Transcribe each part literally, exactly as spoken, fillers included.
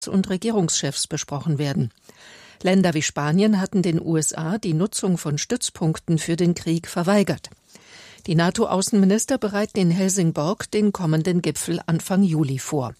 und Regierungschefs besprochen werden. Länder wie Spanien hatten den U S A die Nutzung von Stützpunkten für den Krieg verweigert. Die NATO-Außenminister bereiten in Helsingborg den kommenden Gipfel Anfang Juli vor.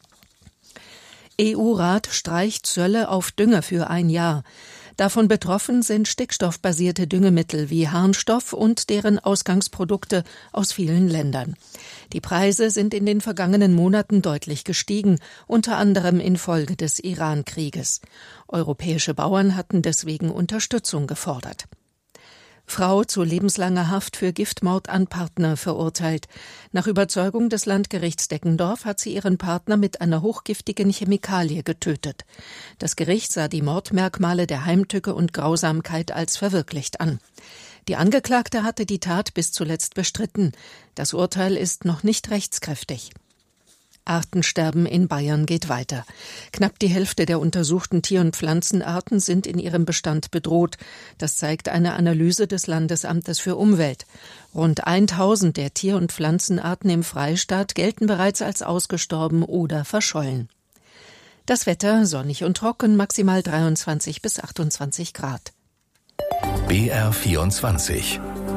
E U-Rat streicht Zölle auf Dünger für ein Jahr. Davon betroffen sind stickstoffbasierte Düngemittel wie Harnstoff und deren Ausgangsprodukte aus vielen Ländern. Die Preise sind in den vergangenen Monaten deutlich gestiegen, unter anderem infolge des Iran-Krieges. Europäische Bauern hatten deswegen Unterstützung gefordert. Frau zu lebenslanger Haft für Giftmord an Partner verurteilt. Nach Überzeugung des Landgerichts Deckendorf hat sie ihren Partner mit einer hochgiftigen Chemikalie getötet. Das Gericht sah die Mordmerkmale der Heimtücke und Grausamkeit als verwirklicht an. Die Angeklagte hatte die Tat bis zuletzt bestritten. Das Urteil ist noch nicht rechtskräftig. Artensterben in Bayern geht weiter. Knapp die Hälfte der untersuchten Tier- und Pflanzenarten sind in ihrem Bestand bedroht. Das zeigt eine Analyse des Landesamtes für Umwelt. Rund tausend der Tier- und Pflanzenarten im Freistaat gelten bereits als ausgestorben oder verschollen. Das Wetter sonnig und trocken, maximal dreiundzwanzig bis achtundzwanzig Grad. B R vierundzwanzig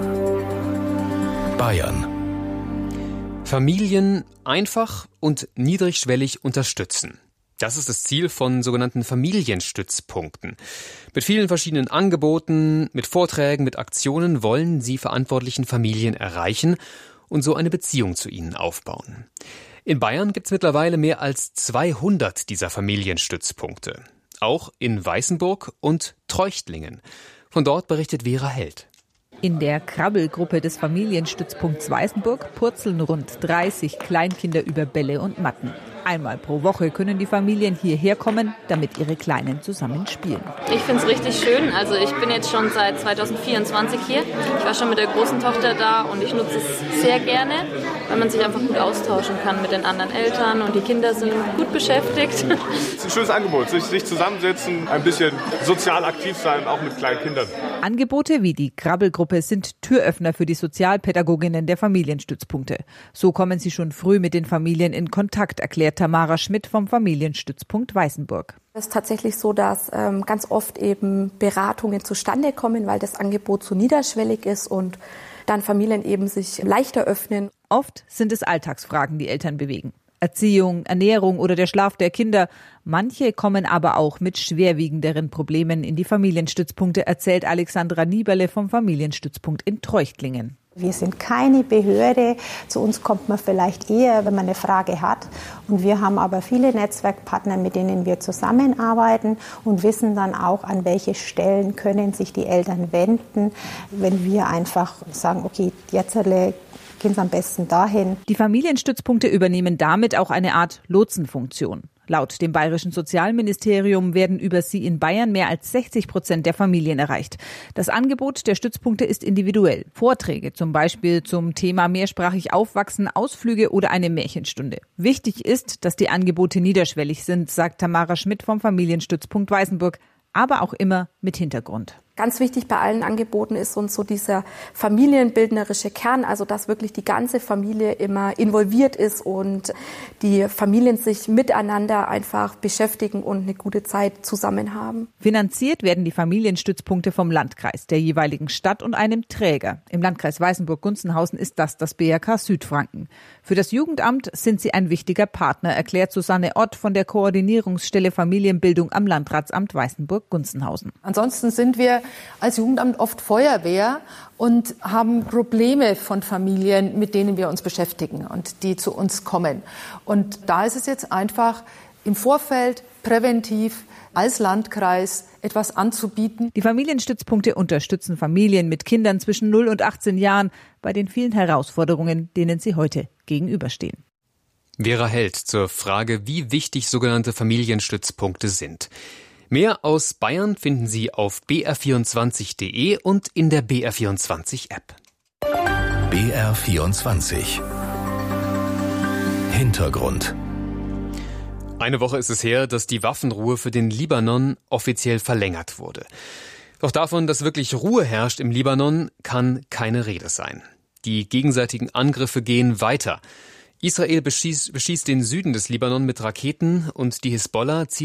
Bayern. Familien einfach und niedrigschwellig unterstützen. Das ist das Ziel von sogenannten Familienstützpunkten. Mit vielen verschiedenen Angeboten, mit Vorträgen, mit Aktionen wollen sie verantwortlichen Familien erreichen und so eine Beziehung zu ihnen aufbauen. In Bayern gibt es mittlerweile mehr als zweihundert dieser Familienstützpunkte. Auch in Weißenburg und Treuchtlingen. Von dort berichtet Vera Held. In der Krabbelgruppe des Familienstützpunkts Weißenburg purzeln rund dreißig Kleinkinder über Bälle und Matten. Einmal pro Woche können die Familien hierher kommen, damit ihre Kleinen zusammen spielen. Ich finde es richtig schön. Also ich bin jetzt schon seit zweitausendvierundzwanzig hier. Ich war schon mit der großen Tochter da und ich nutze es sehr gerne, weil man sich einfach gut austauschen kann mit den anderen Eltern und die Kinder sind gut beschäftigt. Es ist ein schönes Angebot, sich, sich zusammensetzen, ein bisschen sozial aktiv sein, auch mit kleinen Kindern. Angebote wie die Krabbelgruppe sind Türöffner für die Sozialpädagoginnen der Familienstützpunkte. So kommen sie schon früh mit den Familien in Kontakt, erklärt Tamara Schmidt vom Familienstützpunkt Weißenburg. Es ist tatsächlich so, dass ähm, ganz oft eben Beratungen zustande kommen, weil das Angebot so niederschwellig ist und dann Familien eben sich leichter öffnen. Oft sind es Alltagsfragen, die Eltern bewegen. Erziehung, Ernährung oder der Schlaf der Kinder. Manche kommen aber auch mit schwerwiegenderen Problemen in die Familienstützpunkte, erzählt Alexandra Nieberle vom Familienstützpunkt in Treuchtlingen. Wir sind keine Behörde. Zu uns kommt man vielleicht eher, wenn man eine Frage hat. Und wir haben aber viele Netzwerkpartner, mit denen wir zusammenarbeiten und wissen dann auch, an welche Stellen können sich die Eltern wenden, wenn wir einfach sagen, okay, jetzt gehen Sie am besten dahin. Die Familienstützpunkte übernehmen damit auch eine Art Lotsenfunktion. Laut dem Bayerischen Sozialministerium werden über sie in Bayern mehr als sechzig Prozent der Familien erreicht. Das Angebot der Stützpunkte ist individuell. Vorträge zum Beispiel zum Thema mehrsprachig aufwachsen, Ausflüge oder eine Märchenstunde. Wichtig ist, dass die Angebote niederschwellig sind, sagt Tamara Schmidt vom Familienstützpunkt Weißenburg, aber auch immer mit Hintergrund. Ganz wichtig bei allen Angeboten ist uns so dieser familienbildnerische Kern, also dass wirklich die ganze Familie immer involviert ist und die Familien sich miteinander einfach beschäftigen und eine gute Zeit zusammen haben. Finanziert werden die Familienstützpunkte vom Landkreis, der jeweiligen Stadt und einem Träger. Im Landkreis Weißenburg-Gunzenhausen ist das das B R K Südfranken. Für das Jugendamt sind sie ein wichtiger Partner, erklärt Susanne Ott von der Koordinierungsstelle Familienbildung am Landratsamt Weißenburg-Gunzenhausen. Ansonsten sind wir als Jugendamt oft Feuerwehr und haben Probleme von Familien, mit denen wir uns beschäftigen und die zu uns kommen. Und da ist es jetzt einfach im Vorfeld präventiv als Landkreis etwas anzubieten. Die Familienstützpunkte unterstützen Familien mit Kindern zwischen null und achtzehn Jahren bei den vielen Herausforderungen, denen sie heute gegenüberstehen. Vera Held zur Frage, wie wichtig sogenannte Familienstützpunkte sind. Mehr aus Bayern finden Sie auf b r vierundzwanzig punkt de und in der B R vierundzwanzig App. B R vierundzwanzig Hintergrund. Eine Woche ist es her, dass die Waffenruhe für den Libanon offiziell verlängert wurde. Doch davon, dass wirklich Ruhe herrscht im Libanon, kann keine Rede sein. Die gegenseitigen Angriffe gehen weiter. Israel beschießt, beschießt den Süden des Libanon mit Raketen und die Hisbollah zieht